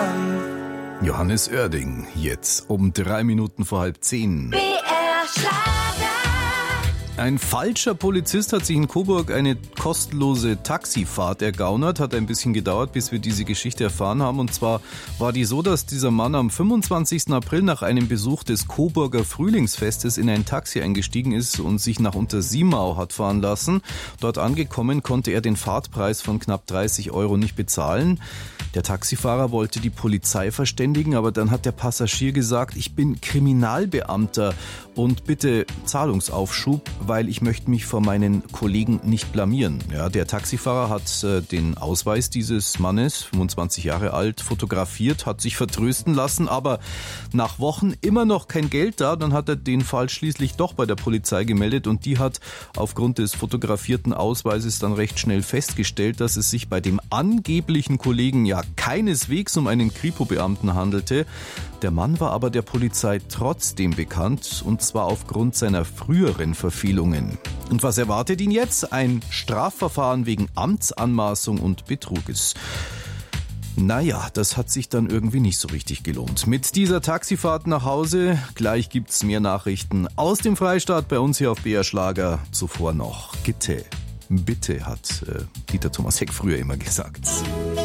Johannes Oerding, jetzt um 3 Minuten vor 9:30. BR Schlager. Ein falscher Polizist hat sich in Coburg eine kostenlose Taxifahrt ergaunert. Hat ein bisschen gedauert, bis wir diese Geschichte erfahren haben. Und zwar war die so, dass dieser Mann am 25. April nach einem Besuch des Coburger Frühlingsfestes in ein Taxi eingestiegen ist und sich nach Untersiemau hat fahren lassen. Dort angekommen konnte er den Fahrtpreis von knapp 30 € nicht bezahlen. Der Taxifahrer wollte die Polizei verständigen, aber dann hat der Passagier gesagt, ich bin Kriminalbeamter und bitte Zahlungsaufschub, weil ich möchte mich vor meinen Kollegen nicht blamieren. Ja, der Taxifahrer hat den Ausweis dieses Mannes, 25 Jahre alt, fotografiert, hat sich vertrösten lassen, aber nach Wochen immer noch kein Geld da. Dann hat er den Fall schließlich doch bei der Polizei gemeldet und die hat aufgrund des fotografierten Ausweises dann recht schnell festgestellt, dass es sich bei dem angeblichen Kollegen ja keineswegs um einen Kripo-Beamten handelte. Der Mann war aber der Polizei trotzdem bekannt, und zwar aufgrund seiner früheren Verfehlungen. Und was erwartet ihn jetzt? Ein Strafverfahren wegen Amtsanmaßung und Betruges. Naja, das hat sich dann irgendwie nicht so richtig gelohnt. Mit dieser Taxifahrt nach Hause, gleich gibt's mehr Nachrichten aus dem Freistaat bei uns hier auf BR Schlager. Zuvor noch Gitte. Bitte, hat Dieter Thomas Heck früher immer gesagt.